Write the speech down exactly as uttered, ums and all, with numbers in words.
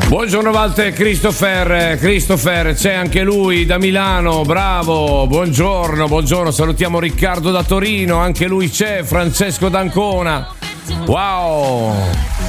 Buongiorno Walter, Christopher, Christopher, c'è anche lui da Milano, bravo, buongiorno, buongiorno, salutiamo Riccardo da Torino, anche lui c'è, Francesco d'Ancona, wow.